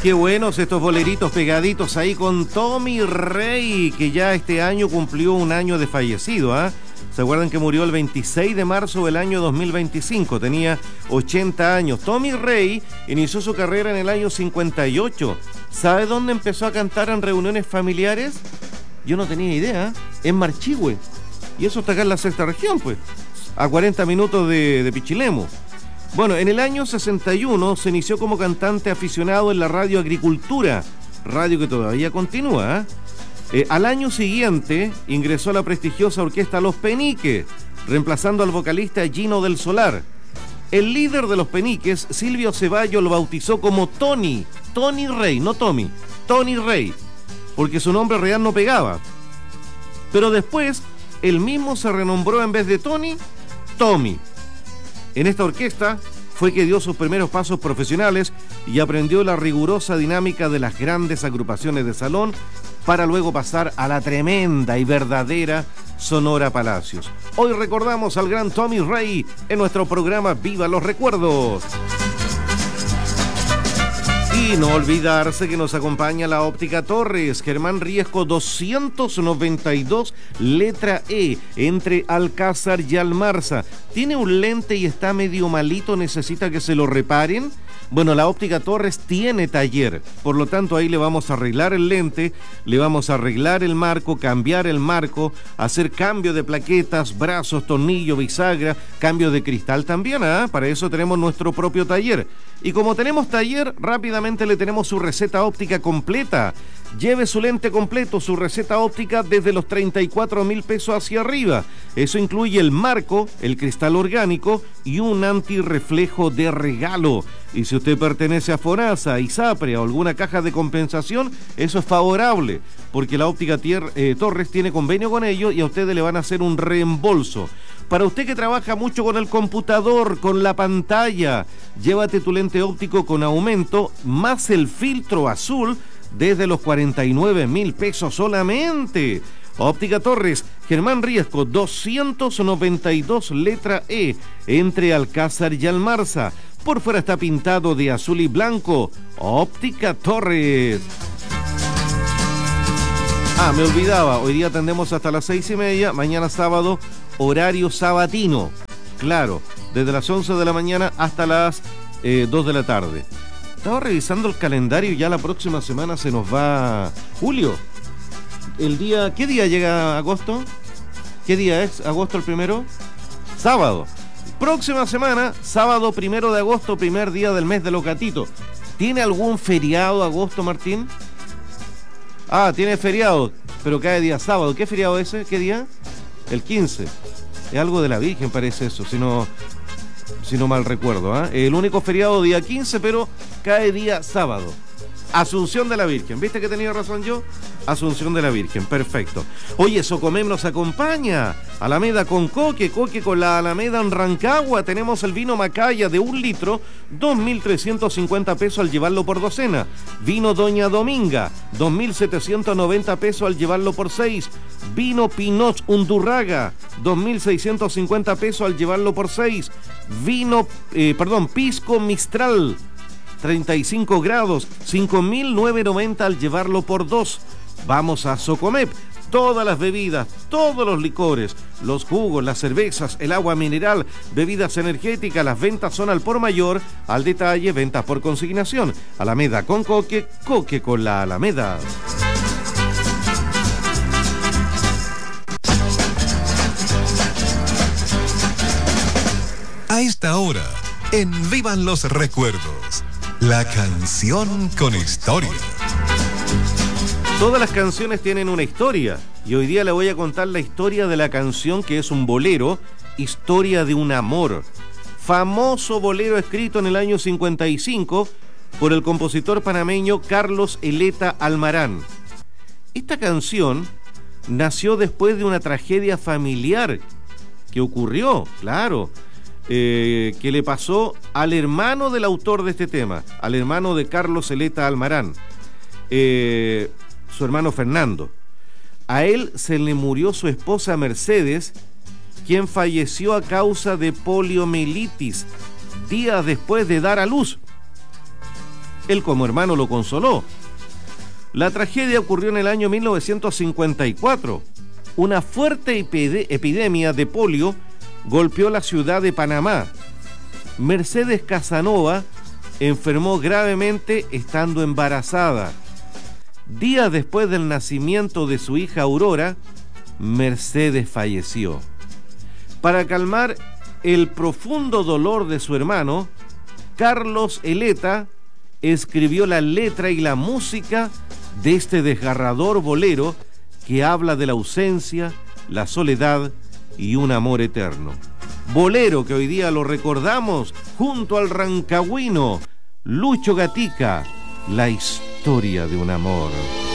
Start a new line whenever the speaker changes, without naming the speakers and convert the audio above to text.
Qué buenos estos boleritos pegaditos ahí con Tommy Rey, que ya este año cumplió un año de fallecido, ¿ah? ¿Se acuerdan que murió el 26 de marzo del año 2025? Tenía 80 años. Tommy Rey inició su carrera en el año 58. ¿Sabe dónde empezó a cantar en reuniones familiares? Yo no tenía idea. En Marchihue. Y eso está acá en la sexta región, pues. A 40 minutos de Pichilemu. Bueno, en el año 61 se inició como cantante aficionado en la radio Agricultura, radio que todavía continúa. Al año siguiente ingresó a la prestigiosa orquesta Los Peniques, reemplazando al vocalista Gino del Solar. El líder de Los Peniques, Silvio Ceballos, lo bautizó como Tony Rey, no Tommy, Tony Rey, porque su nombre real no pegaba. Pero después, él mismo se renombró en vez de Tony, Tommy. En esta orquesta fue que dio sus primeros pasos profesionales y aprendió la rigurosa dinámica de las grandes agrupaciones de salón para luego pasar a la tremenda y verdadera Sonora Palacios. Hoy recordamos al gran Tommy Rey en nuestro programa Viva los Recuerdos. Y no olvidarse que nos acompaña la Óptica Torres, Germán Riesco 292, letra E, entre Alcázar y Almarza. ¿Tiene un lente y está medio malito, necesita que se lo reparen? Bueno, la Óptica Torres tiene taller, por lo tanto ahí le vamos a arreglar el lente, le vamos a arreglar el marco, cambiar el marco, hacer cambio de plaquetas, brazos, tornillo, bisagra, cambio de cristal también, ¿ah? Para eso tenemos nuestro propio taller. Y como tenemos taller, rápidamente le tenemos su receta óptica completa. Lleve su lente completo, su receta óptica desde los 34.000 pesos hacia arriba. Eso incluye el marco, el cristal orgánico y un antirreflejo de regalo. Y si usted pertenece a FONASA, ISAPRE o alguna caja de compensación, eso es favorable, porque la Óptica Torres tiene convenio con ellos y a ustedes le van a hacer un reembolso. Para usted que trabaja mucho con el computador, con la pantalla, llévate tu lente óptico con aumento más el filtro azul desde los 49.000 pesos solamente. Óptica Torres, Germán Riesco 292, letra E, entre Alcázar y Almarza. Por fuera está pintado de azul y blanco. Óptica Torres. Me olvidaba, hoy día atendemos hasta las 6:30, mañana sábado, horario sabatino. Claro, desde las 11 de la mañana hasta las 2 de la tarde. Estaba revisando el calendario y ya la próxima semana se nos va julio. ¿Qué día llega agosto? ¿Qué día es agosto el primero? Sábado. Próxima semana, sábado 1 de agosto, primer día del mes de los gatitos. ¿Tiene algún feriado agosto, Martín? Tiene feriado, pero cae día sábado. ¿Qué feriado es ese? ¿Qué día? El 15. Es algo de la Virgen, parece eso, si no mal recuerdo. El único feriado día 15, pero cae día sábado. Asunción de la Virgen. ¿Viste que tenía razón yo? Asunción de la Virgen, perfecto. Oye, Socomem nos acompaña. Alameda con Coque con la Alameda en Rancagua. Tenemos el vino Macaya de 1 litro, 2.350 pesos al llevarlo por docena. Vino Doña Dominga, 2.790 pesos al llevarlo por 6. Vino Pinot Undurraga, 2.650 pesos al llevarlo por 6. Pisco Mistral, 35 grados, 5.990 al llevarlo por 2. Vamos a Socomep. Todas las bebidas, todos los licores, los jugos, las cervezas, el agua mineral, bebidas energéticas, las ventas son al por mayor, al detalle, ventas por consignación. Alameda con Coque con la Alameda.
A esta hora, en Vivan los Recuerdos, la canción con historia.
Todas las canciones tienen una historia y hoy día le voy a contar la historia de la canción que es un bolero, Historia de un amor. Famoso bolero escrito en el año 55 por el compositor panameño Carlos Eleta Almarán. Esta canción nació después de una tragedia familiar que ocurrió, claro, que le pasó al hermano del autor de este tema, al hermano de Carlos Eleta Almarán. Su hermano Fernando. A él se le murió su esposa Mercedes, quien falleció a causa de poliomielitis días después de dar a luz. Él como hermano lo consoló. La tragedia ocurrió en el año 1954. Una fuerte epidemia de polio golpeó la ciudad de Panamá. Mercedes Casanova enfermó gravemente estando embarazada. Días después del nacimiento de su hija Aurora, Mercedes falleció. Para calmar el profundo dolor de su hermano, Carlos Eleta escribió la letra y la música de este desgarrador bolero que habla de la ausencia, la soledad y un amor eterno. Bolero que hoy día lo recordamos junto al rancagüino Lucho Gatica, la historia de un amor.